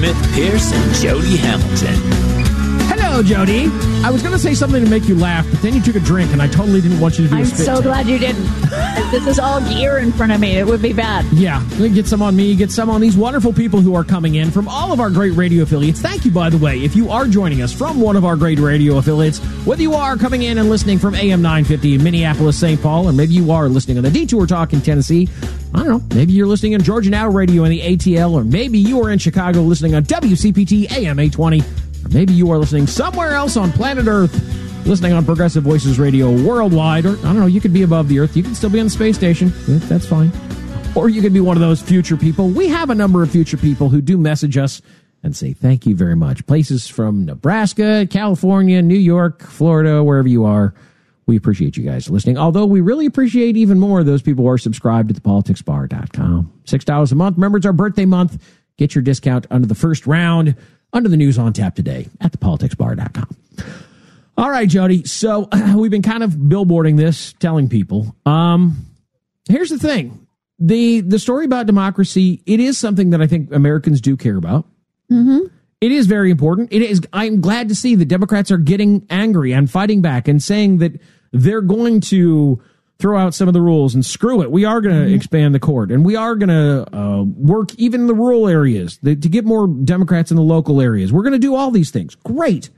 Smith Pierce and Jody Hamilton. Hello, Jody. I was going to say something to make you laugh, but then you took a drink, and I totally didn't want you to do a spit I'm so take. glad you didn't. If this is all gear in front of me, it would be bad. Yeah, get some on me, get some on these wonderful people who are coming in from all of our great radio affiliates. Thank you, by the way, if you are joining us from one of our great radio affiliates, whether you are coming in and listening from AM 950 in Minneapolis, St. Paul, or maybe you are listening on the Detour Talk in Tennessee. I don't know, maybe you're listening on Georgia Now Radio in the ATL, or maybe you are in Chicago listening on WCPT AM 820, or maybe you are listening somewhere else on planet Earth, listening on Progressive Voices Radio worldwide, or I don't know, you could be above the Earth. You can still be on the space station. That's fine. Or you could be one of those future people. We have a number of future people who do message us and say thank you very much. Places from Nebraska, California, New York, Florida, wherever you are. We appreciate you guys listening. Although we really appreciate even more those people who are subscribed to thepoliticsbar.com. $6 a month. Remember, it's our birthday month. Get your discount under the first round, under the news on tap today at thepoliticsbar.com. All right, Jody. So we've been kind of billboarding this, telling people. Here's the thing. The story about democracy, it is something that I think Americans do care about. Mm-hmm. It is very important. It is. I'm glad to see the Democrats are getting angry and fighting back and saying that they're going to throw out some of the rules and screw it. We are going to expand the court, and we are going to work even in the rural areas to get more Democrats in the local areas. We're going to do all these things. Great.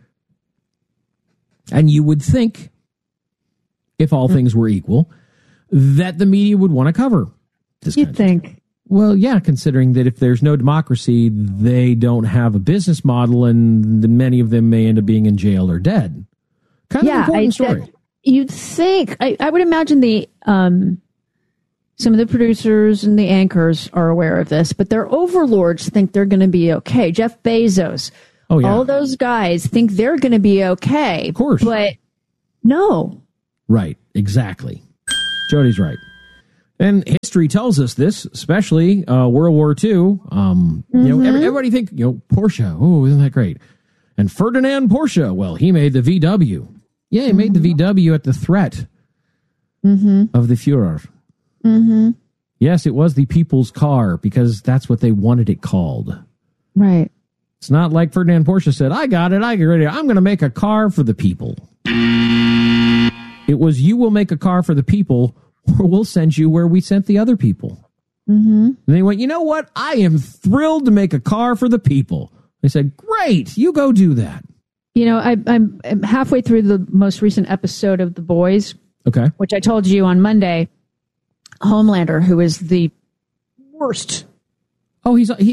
And you would think, if all things were equal, that the media would want to cover this. You'd think. Well, yeah, considering that if there's no democracy, they don't have a business model, and many of them may end up being in jail or dead. Kind of an important story. You'd think. I would imagine some of the producers and the anchors are aware of this, but their overlords think they're going to be okay. Jeff Bezos. Oh, yeah. All those guys think they're going to be okay. Of course. But no. Right. Exactly. Jody's right. And history tells us this, especially World War II. You know, everybody think, Porsche. Oh, isn't that great? And Ferdinand Porsche, well, he made the VW. Yeah, he made the VW at the threat of the Fuhrer. Mm-hmm. Yes, it was the people's car because that's what they wanted it called. Right. It's not like Ferdinand Porsche said, I got it, I get ready. I'm going to make a car for the people. It was, you will make a car for the people, or we'll send you where we sent the other people. Mm-hmm. And they went, you know what? I am thrilled to make a car for the people. They said, great, you go do that. You know, I'm halfway through the most recent episode of The Boys. Okay. Which I told you on Monday. Homelander, who is the worst. Oh, he's not a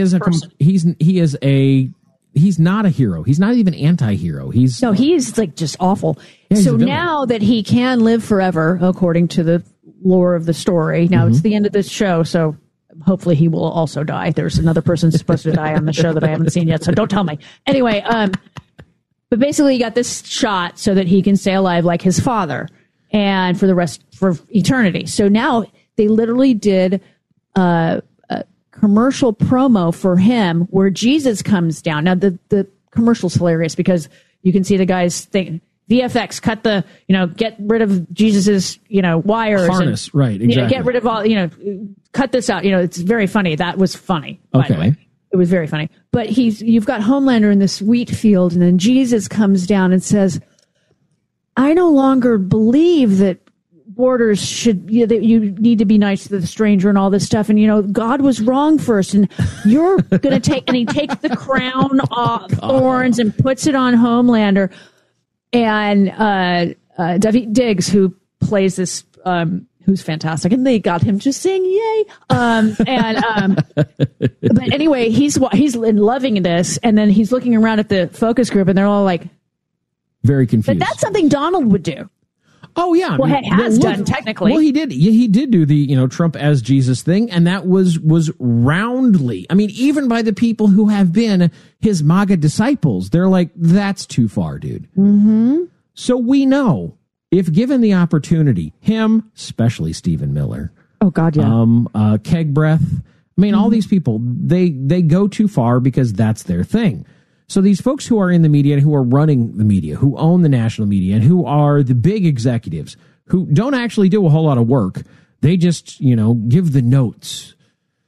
hero. He's not even anti-hero. He's like just awful. Yeah, so now that he can live forever, according to the lore of the story, now it's the end of this show, so hopefully he will also die. There's another person supposed to die on the show that I haven't seen yet, so don't tell me. Anyway, but basically he got this shot so that he can stay alive like his father and for eternity. So now they literally did a commercial promo for him where Jesus comes down. Now the commercial's hilarious because you can see the guys think VFX, cut the, get rid of Jesus's, wires. Harness, right, exactly. Get rid of all, cut this out. It's very funny. That was funny, by the way. It was very funny. But you've got Homelander in this wheat field, and then Jesus comes down and says, I no longer believe that borders that you need to be nice to the stranger and all this stuff. And, God was wrong first. And you're going to and he takes the crown off thorns and puts it on Homelander. And David Diggs, who plays this, who's fantastic, and they got him to sing, yay! But anyway, he's loving this, and then he's looking around at the focus group, and they're all like, very confused. But that's something Donald would do. Oh yeah, well, he has done technically. Well, he did. He did do the Trump as Jesus thing, and that was roundly. I mean, even by the people who have been his MAGA disciples, they're like, "That's too far, dude." Mm-hmm. So we know, if given the opportunity, him, especially Stephen Miller. Oh God, yeah. Keg Breath. I mean, all these people, they go too far because that's their thing. So these folks who are in the media and who are running the media, who own the national media, and who are the big executives, who don't actually do a whole lot of work, they just, give the notes.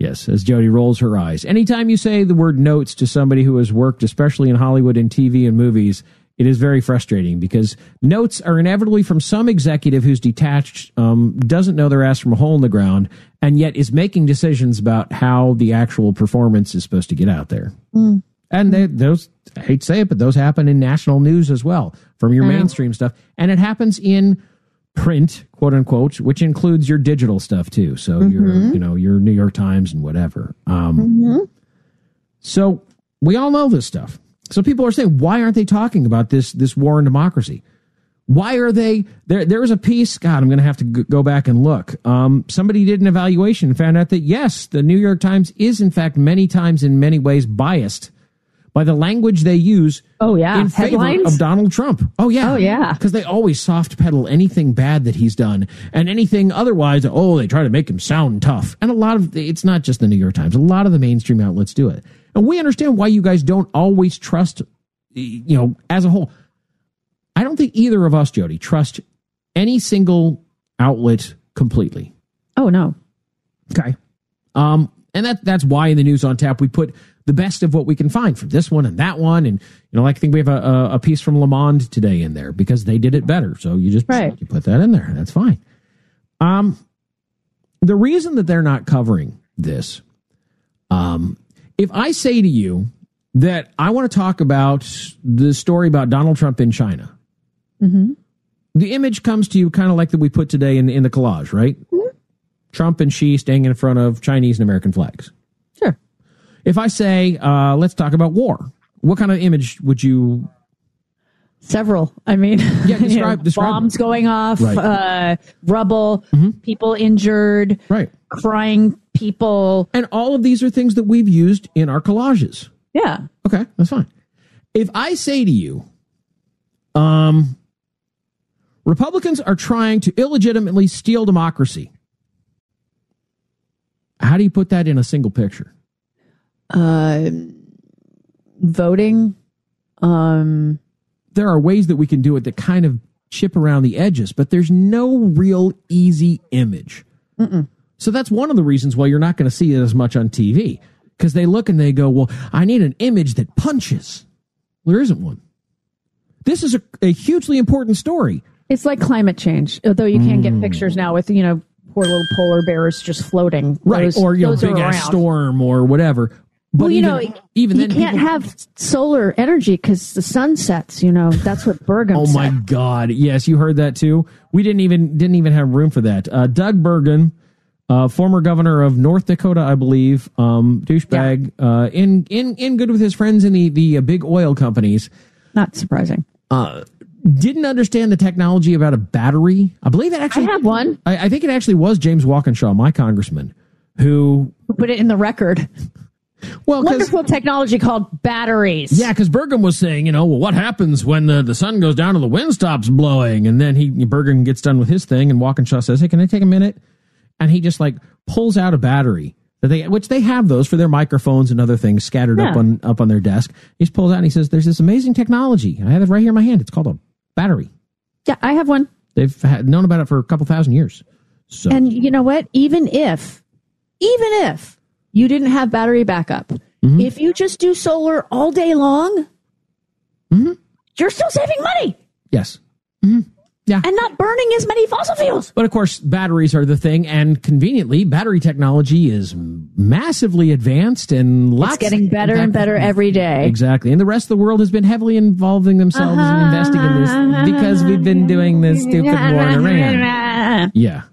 Yes, as Jody rolls her eyes. Anytime you say the word notes to somebody who has worked, especially in Hollywood and TV and movies, it is very frustrating because notes are inevitably from some executive who's detached, doesn't know their ass from a hole in the ground, and yet is making decisions about how the actual performance is supposed to get out there. Mm. And those, I hate to say it, but those happen in national news as well from your mainstream stuff. And it happens in print, quote unquote, which includes your digital stuff too. So your New York Times and whatever. So we all know this stuff. So people are saying, why aren't they talking about this war on democracy? Why are they there was a piece, God, I'm going to have to go back and look. Somebody did an evaluation and found out that yes, the New York Times is in fact many times in many ways biased by the language they use in favor of Donald Trump. Oh, yeah. Because they always soft pedal anything bad that he's done and anything otherwise. They try to make him sound tough. And it's not just the New York Times. A lot of the mainstream outlets do it. And we understand why you guys don't always trust, as a whole. I don't think either of us, Jody, trust any single outlet completely. Oh, no. Okay. And that's why in the News on Tap we put the best of what we can find from this one and that one. And, I think we have a piece from Le Monde today in there because they did it better. So you just you put that in there. That's fine. The reason that they're not covering this, if I say to you that I want to talk about the story about Donald Trump in China, the image comes to you kind of like that we put today in the collage, right? Mm-hmm. Trump and Xi standing in front of Chinese and American flags. Sure. If I say, let's talk about war, what kind of image would you... Several. I mean, describe bombs going off, rubble, people injured, crying people. And all of these are things that we've used in our collages. Yeah. Okay, that's fine. If I say to you, Republicans are trying to illegitimately steal democracy, how do you put that in a single picture? Voting. There are ways that we can do it that kind of chip around the edges, but there's no real easy image. So that's one of the reasons why you're not going to see it as much on TV, because they look and they go, well, I need an image that punches. Well, there isn't one. This is a hugely important story. It's like climate change, although you can't get pictures now with, poor little polar bears just floating. Right, or big ass storm or whatever. But even then, you can't have solar energy because the sun sets. That's what Burgum said. Oh my God! Yes, you heard that too. We didn't even have room for that. Doug Burgum, former governor of North Dakota, I believe, douchebag, in good with his friends in the big oil companies. Not surprising. Didn't understand the technology about a battery. I believe that actually... I have one. I think it actually was James Walkinshaw, my congressman, who put it in the record. Well, wonderful technology called batteries. Yeah, because Burgum was saying, what happens when the sun goes down and the wind stops blowing? And then Burgum gets done with his thing, and Walkinshaw says, hey, can I take a minute? And he just pulls out a battery, which they have those for their microphones and other things scattered up on their desk. He just pulls out and he says, there's this amazing technology. I have it right here in my hand. It's called a battery. Yeah, I have one. They've known about it for a couple thousand years. So. And you know what? Even if you didn't have battery backup, if you just do solar all day long, you're still saving money. Yes. Yeah. And not burning as many fossil fuels. But of course, batteries are the thing, and conveniently, battery technology is massively advanced and it's getting better and better every day. Exactly. And the rest of the world has been heavily involving themselves in investing in this because we've been doing this stupid war in Iran. Yeah.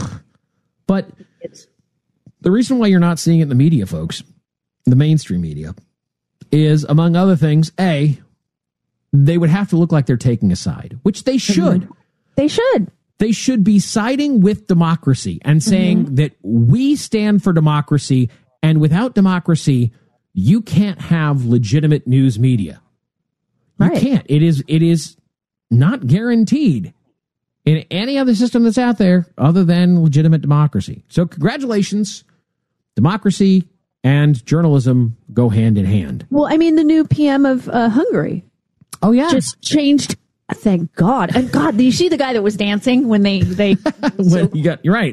But the reason why you're not seeing it in the media, folks, the mainstream media, is, among other things, A, they would have to look like they're taking a side, which they should. They should. They should be siding with democracy and saying that we stand for democracy, and without democracy, you can't have legitimate news media. You can't. It is not guaranteed in any other system that's out there other than legitimate democracy. So congratulations. Democracy and journalism go hand in hand. Well, I mean, the new PM of Hungary. Oh, yeah. Just changed Thank God. And God, did you see the guy that was dancing when they you're right.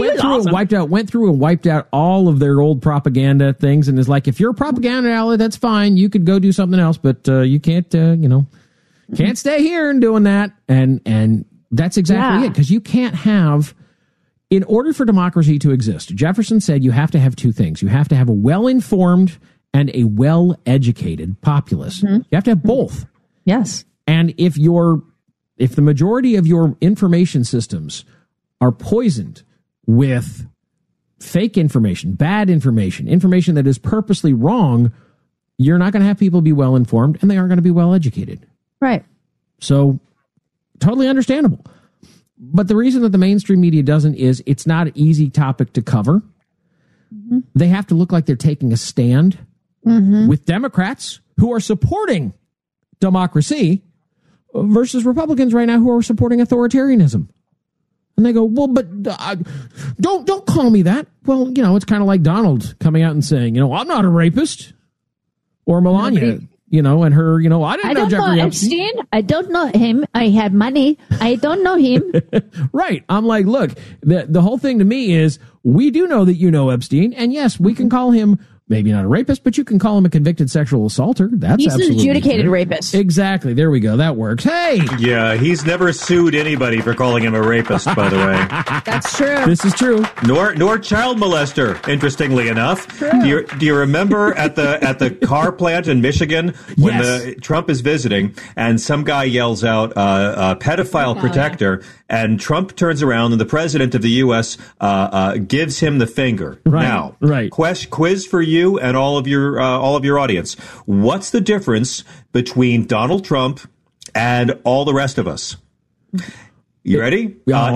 Went through and wiped out all of their old propaganda things and is like, if you're a propaganda ally, that's fine. You could go do something else, but you can't, can't stay here and doing that. And that's exactly it. Because you can't have, in order for democracy to exist, Jefferson said you have to have two things. You have to have a well-informed and a well-educated populace. You have to have both. Yes. And if the majority of your information systems are poisoned with fake information, bad information, information that is purposely wrong, you're not going to have people be well informed and they aren't going to be well educated. Right. So totally understandable. But the reason that the mainstream media doesn't is it's not an easy topic to cover. They have to look like they're taking a stand with Democrats who are supporting democracy versus Republicans right now who are supporting authoritarianism. And they go, well, but don't call me that. Well, it's kind of like Donald coming out and saying, I'm not a rapist. Or Melania, and her, I didn't know Jeffrey Epstein. I don't know him. I have money. I don't know him. Right. I'm like, look, the whole thing to me is we do know that you know Epstein. And yes, we can call him maybe not a rapist, but you can call him a convicted sexual assaulter. That's he's absolutely an adjudicated fair. Rapist. Exactly. There we go. That works. Hey! Yeah, he's never sued anybody for calling him a rapist, by the way. That's true. This is true. Nor child molester, interestingly enough. True. Do you remember at the car plant in Michigan when Trump is visiting and some guy yells out, pedophile protector, and Trump turns around and the president of the U.S. Gives him the finger. Right. Now, quiz for you and all of your audience. What's the difference between Donald Trump and all the rest of us? You ready?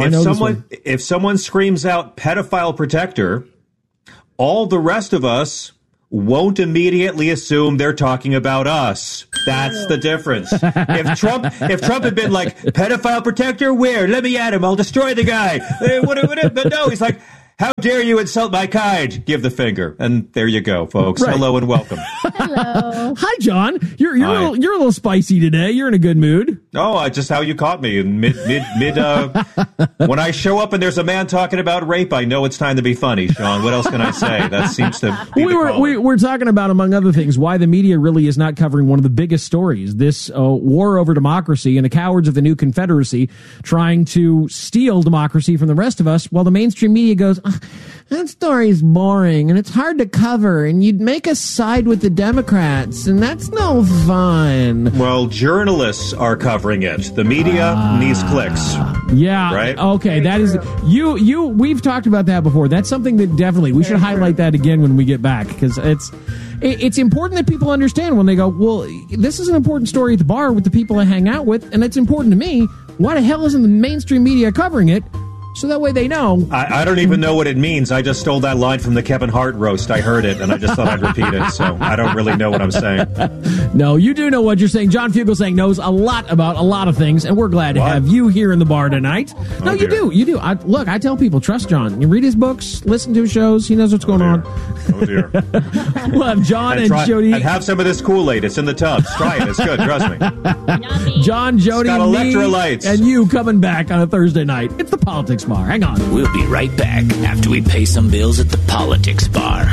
If someone screams out pedophile protector, all the rest of us won't immediately assume they're talking about us. That's the difference. If Trump had been like, pedophile protector, where? Let me at him. I'll destroy the guy. But no, he's like, how dare you insult my kind? Give the finger. And there you go, folks. Right. Hello and welcome. Hello. Hi, John. You're a little spicy today. You're in a good mood. Oh, just how you caught me in mid. When I show up and there's a man talking about rape, I know it's time to be funny, Sean. What else can I say? That seems to be we're talking about, among other things, why the media really is not covering one of the biggest stories, this war over democracy and the cowards of the new Confederacy trying to steal democracy from the rest of us, while the mainstream media goes, that story's boring and it's hard to cover and you'd make us side with the Democrats and that's no fun. Well, journalists are covering it. The media needs clicks. Yeah. Right? Okay. That is we've talked about that before. That's something that definitely we should highlight that again when we get back, because it's important that people understand when they go, well, this is an important story at the bar with the people I hang out with and it's important to me. Why the hell isn't the mainstream media covering it? So that way they know. I don't even know what it means. I just stole that line from the Kevin Hart roast. I heard it, and I just thought I'd repeat it. So I don't really know what I'm saying. No, you do know what you're saying. John Fugelsang knows a lot about a lot of things, and we're glad to have you here in the bar tonight. No, you do. You do. I tell people, trust John. You read his books, listen to his shows. He knows what's going on. Oh, dear. We'll have John and Jody. And have some of this Kool-Aid. It's in the tubs. Try it. It's good. Trust me. John, Jody, it's got electrolytes. and you coming back on a Thursday night. It's the Politics Bar. Hang on. We'll be right back after we pay some bills at the Politics Bar.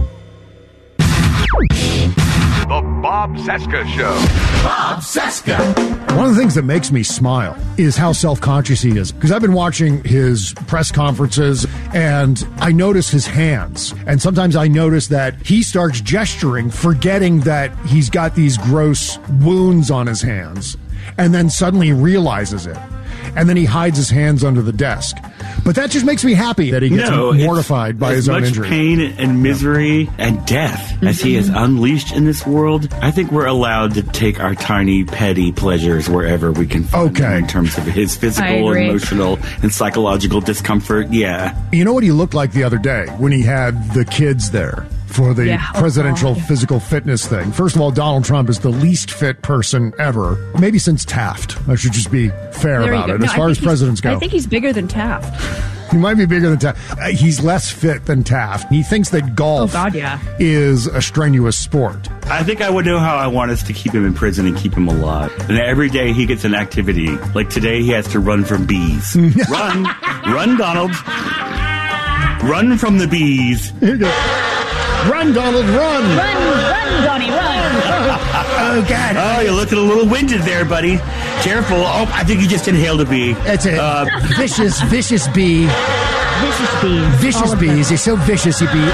The Bob Cesca Show. Bob Cesca. One of the things that makes me smile is how self-conscious he is. Because I've been watching his press conferences and I notice his hands. And sometimes I notice that he starts gesturing, forgetting that he's got these gross wounds on his hands. And then suddenly realizes it. And then he hides his hands under the desk. But that just makes me happy that he gets mortified by his own injury. As much pain and misery and death as he has unleashed in this world, I think we're allowed to take our tiny, petty pleasures wherever we can find them in terms of his physical, emotional, and psychological discomfort. Yeah. You know what he looked like the other day when he had the kids there for the presidential physical fitness thing? First of all, Donald Trump is the least fit person ever, maybe since Taft. I should just be fair about it. As far as presidents go, I think he's bigger than Taft. He might be bigger than Taft. He's less fit than Taft. He thinks that golf is a strenuous sport. I think I would know how I want us to keep him in prison and keep him alive. And every day he gets an activity. Like today he has to run from bees. Run, Donald. Run from the bees. Run, Donald, run. Run, Donnie, run. Oh, God. Oh, you're looking a little winded there, buddy. Careful. Oh, I think you just inhaled a bee. It's a vicious bee. Vicious bees. Vicious bees. They're so vicious, you bee.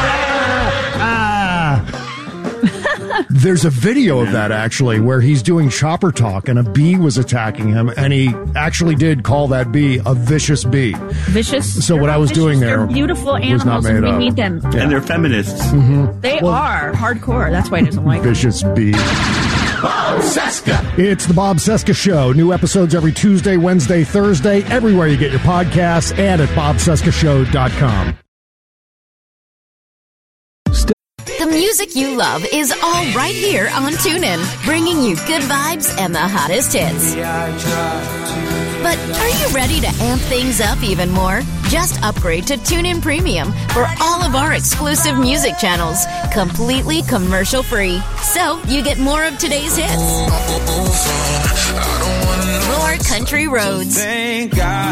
There's a video of that, actually, where he's doing chopper talk and a bee was attacking him, and he actually did call that bee a vicious bee. Vicious? So what I was doing there They're beautiful animals, and we need them. Yeah. And they're feminists. Mm-hmm. They are hardcore. That's why he doesn't like vicious bee. Bob Cesca. It's the Bob Cesca Show. New episodes every Tuesday, Wednesday, Thursday, everywhere you get your podcasts, and at bobcescashow.com. The music you love is all right here on TuneIn, bringing you good vibes and the hottest hits. But are you ready to amp things up even more? Just upgrade to TuneIn Premium for all of our exclusive music channels, completely commercial-free. So you get more of today's hits, more country roads, and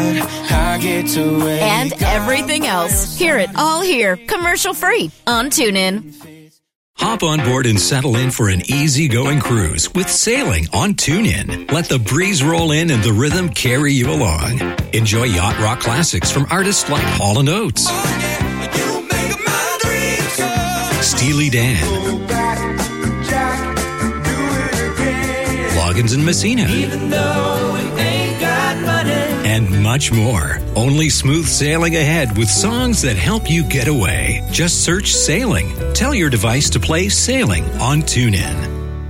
everything else. Hear it all here, commercial-free on TuneIn. Hop on board and settle in for an easy-going cruise with sailing on TuneIn. Let the breeze roll in and the rhythm carry you along. Enjoy yacht rock classics from artists like Hall & Oates, Steely Dan, Loggins and Messina, and much more. Only smooth sailing ahead with songs that help you get away. Just search Sailing. Tell your device to play Sailing on TuneIn.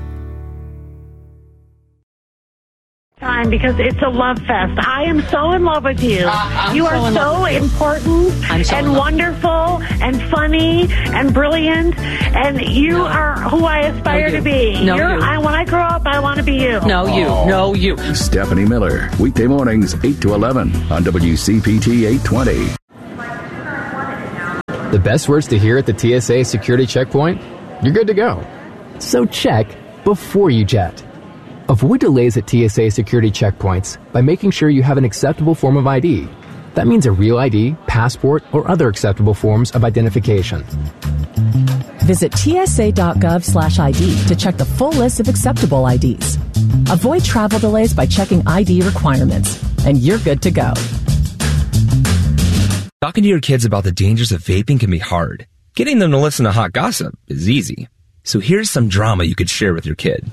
Time because it's a love fest. I am so in love with you. You are so important and wonderful and funny and brilliant, and you are who I aspire to be. When I grow up, I want to be you. No, you. Stephanie Miller, weekday mornings 8 to 11 on WCPT 820. The best words to hear at the TSA security checkpoint? You're good to go. So check before you jet. Avoid delays at TSA security checkpoints by making sure you have an acceptable form of ID. That means a real ID, passport, or other acceptable forms of identification. Visit tsa.gov/ID to check the full list of acceptable IDs. Avoid travel delays by checking ID requirements, and you're good to go. Talking to your kids about the dangers of vaping can be hard. Getting them to listen to hot gossip is easy. So here's some drama you could share with your kid.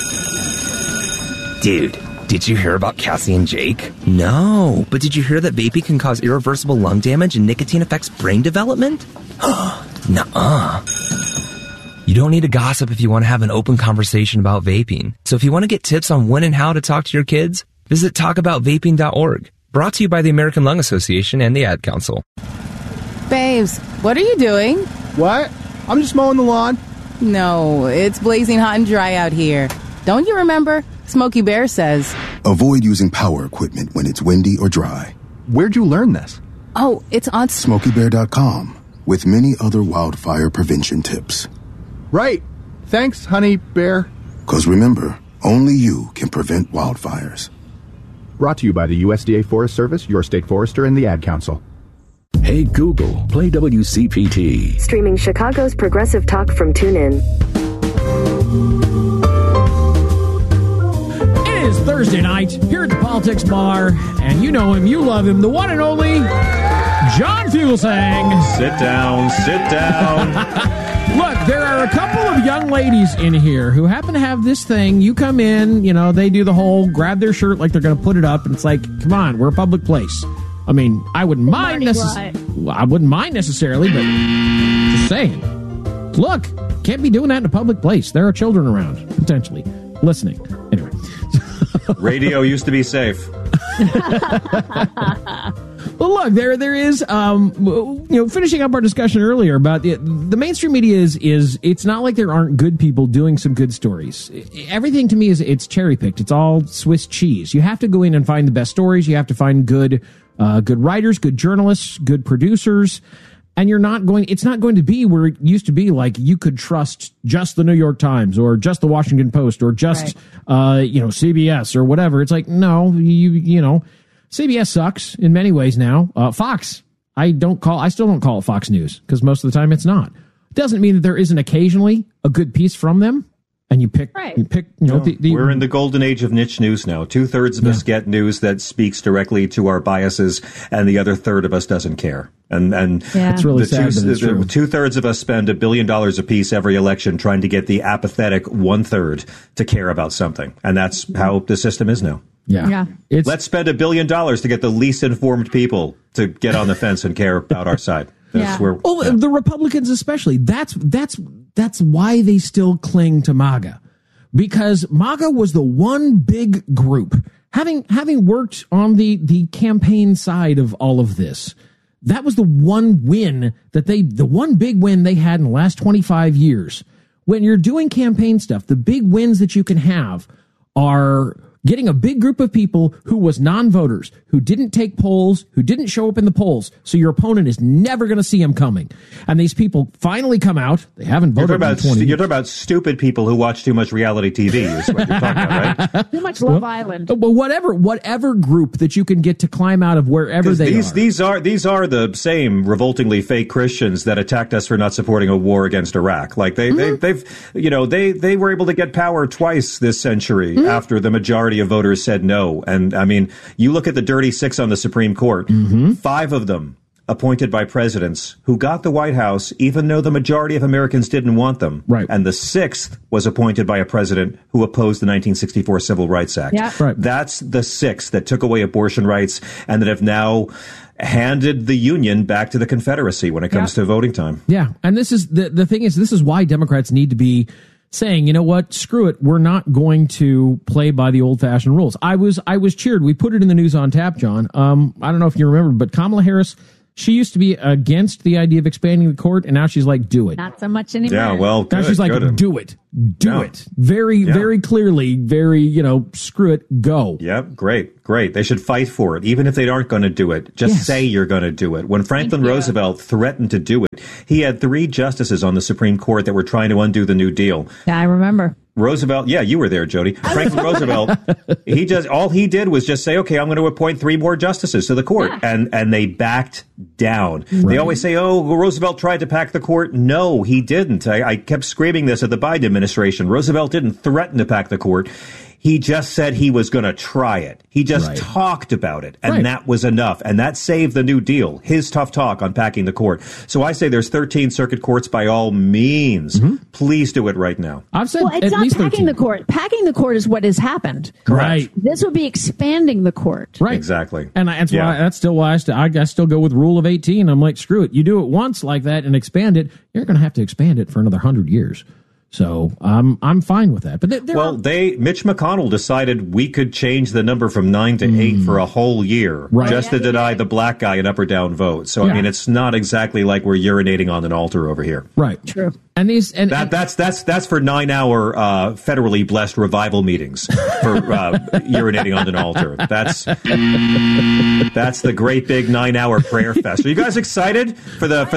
Dude, did you hear about Cassie and Jake? No, but did you hear that vaping can cause irreversible lung damage and nicotine affects brain development? Nuh-uh. You don't need to gossip if you want to have an open conversation about vaping. So if you want to get tips on when and how to talk to your kids, visit talkaboutvaping.org. Brought to you by the American Lung Association and the Ad Council. Babes, what are you doing? What? I'm just mowing the lawn. No, it's blazing hot and dry out here. Don't you remember? Smokey Bear says, avoid using power equipment when it's windy or dry. Where'd you learn this? Oh, it's on SmokeyBear.com with many other wildfire prevention tips. Right. Thanks, honey bear. Because remember, only you can prevent wildfires. Brought to you by the USDA Forest Service, your state forester, and the Ad Council. Hey Google, play WCPT. Streaming Chicago's progressive talk from TuneIn. It is Thursday night here at the Politics Bar, and you know him, you love him, the one and only John Fugelsang. Sit down. Look, there are a couple of young ladies in here who happen to have this thing. You come in, they do the whole grab their shirt like they're going to put it up, and it's like, come on, we're a public place. I mean, I wouldn't mind necessarily, but just saying. Look, can't be doing that in a public place. There are children around, potentially, listening. Anyway. Radio used to be safe. Well, look, there is, finishing up our discussion earlier about the mainstream media is it's not like there aren't good people doing some good stories. Everything to me it's cherry picked. It's all Swiss cheese. You have to go in and find the best stories. You have to find good writers, good journalists, good producers. And it's not going to be where it used to be, like you could trust just the New York Times or just the Washington Post or just, CBS or whatever. It's like, no, CBS sucks in many ways now. Fox, I still don't call it Fox News because most of the time it's not. It doesn't mean that there isn't occasionally a good piece from them. And you pick, we're in the golden age of niche news now. 2/3 of us get news that speaks directly to our biases, and the other third of us doesn't care. And it's really sad, but it's true. 2/3 of us spend $1 billion apiece every election trying to get the apathetic 1/3 to care about something. And that's how the system is now. Yeah. Let's spend $1 billion to get the least informed people to get on the fence and care about our side. The Republicans especially. That's why they still cling to MAGA, because MAGA was the one big group. Having worked on the campaign side of all of this, that was the one win the one big win they had in the last 25 years. When you're doing campaign stuff, the big wins that you can have are getting a big group of people who was non-voters, who didn't take polls, who didn't show up in the polls, so your opponent is never going to see them coming. And these people finally come out. They haven't voted in 20 years. You're talking about stupid people who watch too much reality TV is what you're talking about, right? Too much Love Island. But whatever group that you can get to climb out of wherever they are. These are the same revoltingly fake Christians that attacked us for not supporting a war against Iraq. Like they were able to get power twice this century after the majority of voters said no. And I mean, you look at the dirty six on the Supreme Court, 5 of them appointed by presidents who got the White House, even though the majority of Americans didn't want them. Right. And the 6th was appointed by a president who opposed the 1964 Civil Rights Act. Yeah. Right. That's the 6th that took away abortion rights and that have now handed the Union back to the Confederacy when it comes to voting time. Yeah. And this is the thing is, this is why Democrats need to be saying, you know what, screw it, we're not going to play by the old-fashioned rules. I was cheered. We put it in the news on tap, John. I don't know if you remember, but Kamala Harris, she used to be against the idea of expanding the court, and now she's like, do it. Not so much anymore. Yeah, well, now she's like, do it. Do it. Very clearly, screw it, go. Yep, great. They should fight for it, even if they aren't going to do it. Just say you're going to do it. When Franklin Roosevelt threatened to do it, he had 3 justices on the Supreme Court that were trying to undo the New Deal. Yeah, I remember. Roosevelt, you were there, Jody. Franklin Roosevelt, all he did was just say, okay, I'm going to appoint 3 more justices to the court. Yeah. And they backed down. Right. They always say, Roosevelt tried to pack the court. No, he didn't. I kept screaming this at the Biden administration. Roosevelt didn't threaten to pack the court. He just said he was going to try it. He just talked about it, and that was enough. And that saved the New Deal, his tough talk on packing the court. So I say there's 13 circuit courts by all means. Please do it right now. I've said it's not packing 13. the court. Packing the court is what has happened. Correct. Right. This would be expanding the court. Right. Exactly. And that's still why I still go with rule of 18. I'm like, screw it. You do it once like that and expand it, you're going to have to expand it for another 100 years. So I'm fine with that. But Mitch McConnell decided we could change the number from 9 to 8 for a whole year, just to deny the black guy an up or down vote. So I mean, it's not exactly like we're urinating on an altar over here. Right. True. And these that's for 9-hour federally blessed revival meetings for urinating on an altar. That's the great big 9-hour prayer fest. Are you guys excited for the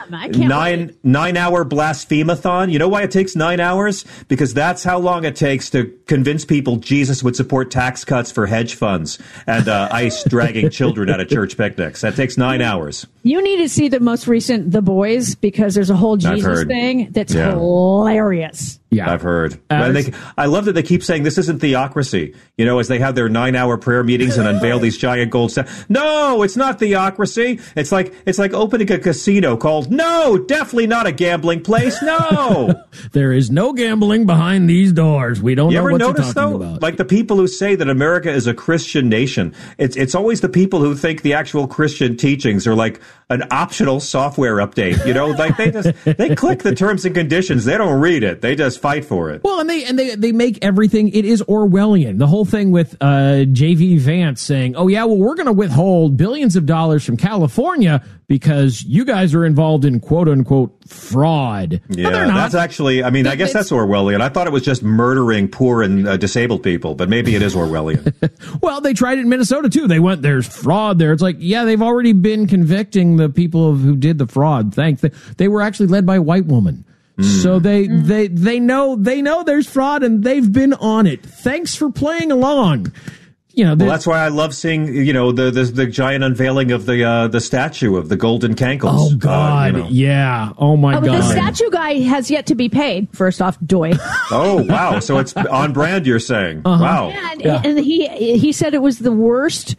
9-hour blasphemathon? You know why it takes 9 hours? Because that's how long it takes to convince people Jesus would support tax cuts for hedge funds and ICE dragging children out of church picnics. That takes 9 hours. You need to see the most recent The Boys, because there's a whole Jesus thing that's hilarious. Yeah, I've heard. I love that they keep saying this isn't theocracy, as they have their 9-hour prayer meetings and unveil these giant gold statues. No, it's not theocracy. It's like opening a casino called, no, definitely not a gambling place. No. There is no gambling behind these doors. We don't know what you're talking about. Like the people who say that America is a Christian nation, it's always the people who think the actual Christian teachings are like an optional software update. Like they click the terms and conditions. They don't read it. They just fight for it. Well, and they make everything, it is Orwellian. The whole thing with J.V. Vance saying, oh, yeah, well, we're going to withhold billions of dollars from California because you guys are involved in quote-unquote fraud. Yeah, that's actually, I mean, I guess that's Orwellian. I thought it was just murdering poor and disabled people, but maybe it is Orwellian. Well, they tried it in Minnesota, too. They went, there's fraud there. It's like, yeah, they've already been convicting the people who did the fraud. Thanks. They were actually led by a white woman. So they know there's fraud and they've been on it. Thanks for playing along. You know, well, that's why I love seeing, you know, the giant unveiling of the statue of the golden cankles. Oh God, yeah. Oh my God. The statue guy has yet to be paid. First off, doy. Oh wow, so it's on brand. You're saying? Wow. And he said it was the worst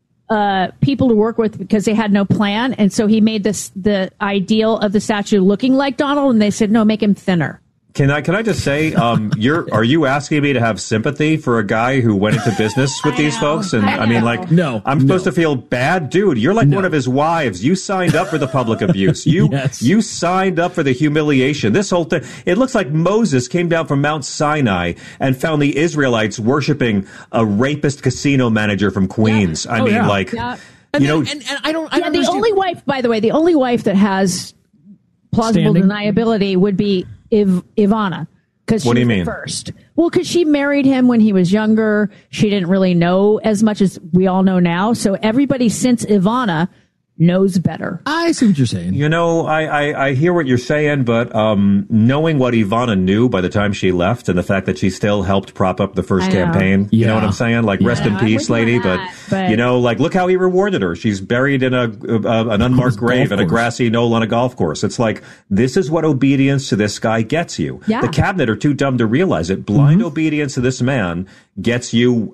people to work with because they had no plan, and so he made the ideal of the statue looking like Donald, and they said no, make him thinner. Can I just say, are you asking me to have sympathy for a guy who went into business with these folks? And I mean, like, no, I'm supposed to feel bad, dude. You're like one of his wives. You signed up for the public abuse. You signed up for the humiliation. This whole thing. It looks like Moses came down from Mount Sinai and found the Israelites worshiping a rapist casino manager from Queens. Yeah. I mean, like, and I don't. The only wife, by the way, the only wife that has plausible deniability would be Ivana, because she was the first. Well, because she married him when he was younger. She didn't really know as much as we all know now. So everybody since Ivana knows better. I see what you're saying. You know, I hear what you're saying, but knowing what Ivana knew by the time she left and the fact that she still helped prop up the first campaign, you know what I'm saying? Like, rest in peace, lady. But, you know, like, look how he rewarded her. She's buried in an unmarked grave in a grassy knoll on a golf course. It's like, this is what obedience to this guy gets you. Yeah. The cabinet are too dumb to realize it. Blind obedience to this man gets you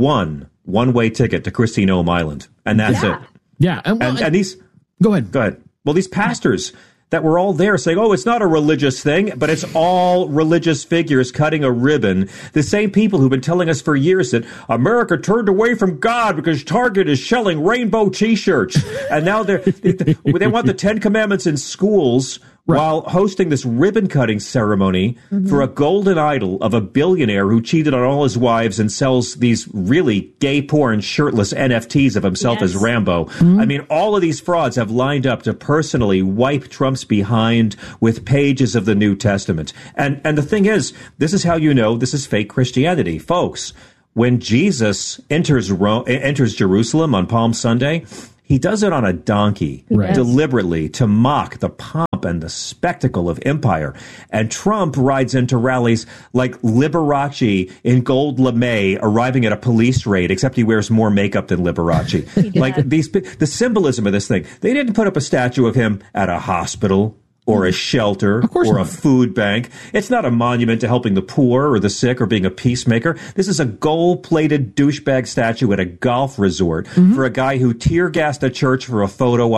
one-way ticket to Christine Ohm Island. And that's it. Yeah, and these. Go ahead. Well, these pastors that were all there saying, "Oh, it's not a religious thing," but it's all religious figures cutting a ribbon. The same people who've been telling us for years that America turned away from God because Target is selling rainbow T-shirts, and now they want the Ten Commandments in schools. Right. While hosting this ribbon-cutting ceremony for a golden idol of a billionaire who cheated on all his wives and sells these really gay porn shirtless NFTs of himself as Rambo. I mean, all of these frauds have lined up to personally wipe Trump's behind with pages of the New Testament. And the thing is, this is how you know this is fake Christianity. Folks, when Jesus enters Jerusalem on Palm Sunday, he does it on a donkey, deliberately, to mock the pomp and the spectacle of empire. And Trump rides into rallies like Liberace in gold lame arriving at a police raid, except he wears more makeup than Liberace. Like, the symbolism of this thing. They didn't put up a statue of him at a hospital or a shelter or a food bank. It's not a monument to helping the poor or the sick or being a peacemaker. This is a gold-plated douchebag statue at a golf resort for a guy who tear-gassed a church for a photo